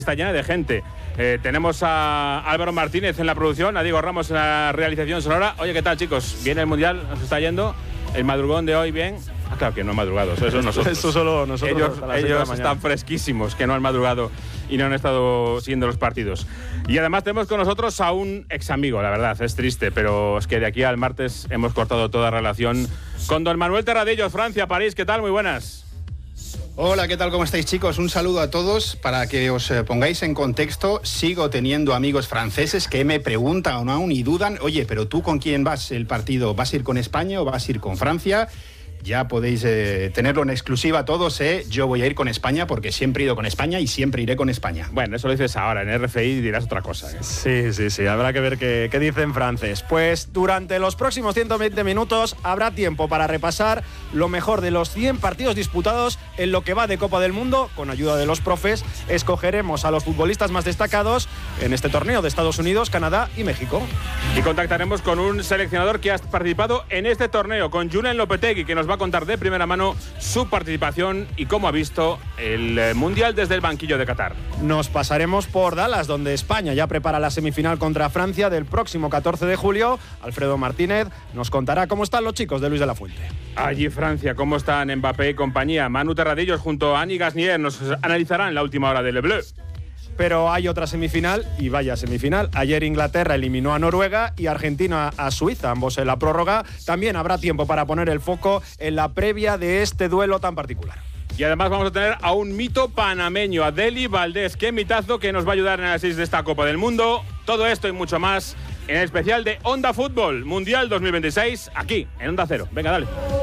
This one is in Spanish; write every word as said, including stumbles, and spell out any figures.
Está llena de gente. Eh, tenemos a Álvaro Martínez en la producción, a Diego Ramos en la realización sonora. Oye, ¿qué tal, chicos? Viene el Mundial, nos está yendo. El madrugón de hoy, bien. Ah, claro que no han madrugado, eso es nosotros. Eso solo nosotros. Ellos, ellos están fresquísimos, que no han madrugado y no han estado siguiendo los partidos. Y además tenemos con nosotros a un ex amigo, la verdad, es triste, pero es que de aquí al martes hemos cortado toda relación con don Manuel Terradillos, Francia, París. ¿Qué tal? Muy buenas. Hola, ¿qué tal? ¿Cómo estáis, chicos? Un saludo a todos. Para que os eh, pongáis en contexto, sigo teniendo amigos franceses que me preguntan aún y dudan, oye, pero ¿tú con quién vas el partido? ¿Vas a ir con España o vas a ir con Francia? Ya podéis eh, tenerlo en exclusiva todos, ¿eh? Yo voy a ir con España porque siempre he ido con España y siempre iré con España. Bueno, eso lo dices ahora, en R F I dirás otra cosa, ¿eh? Sí, sí, sí, habrá que ver qué, qué dice en francés. Pues durante los próximos ciento veinte minutos habrá tiempo para repasar lo mejor de los cien partidos disputados en lo que va de Copa del Mundo. Con ayuda de los profes, escogeremos a los futbolistas más destacados en este torneo de Estados Unidos, Canadá y México. Y contactaremos con un seleccionador que ha participado en este torneo, con Julen Lopetegui, que nos va a contar de primera mano su participación y cómo ha visto el Mundial desde el banquillo de Qatar. Nos pasaremos por Dallas, donde España ya prepara la semifinal contra Francia del próximo catorce de julio. Alfredo Martínez nos contará cómo están los chicos de Luis de la Fuente. Allí Francia, cómo están Mbappé y compañía. Manu Terradillos junto a Annie Gasnier nos analizarán la última hora de Le Bleu. Pero hay otra semifinal, y vaya semifinal. Ayer Inglaterra eliminó a Noruega y Argentina a Suiza, ambos en la prórroga. También habrá tiempo para poner el foco en la previa de este duelo tan particular. Y además vamos a tener a un mito panameño, a Deli Valdés. Qué mitazo, que nos va a ayudar en el análisis de esta Copa del Mundo. Todo esto y mucho más en el especial de Onda Fútbol Mundial dos mil veintiséis, aquí en Onda Cero. Venga, dale.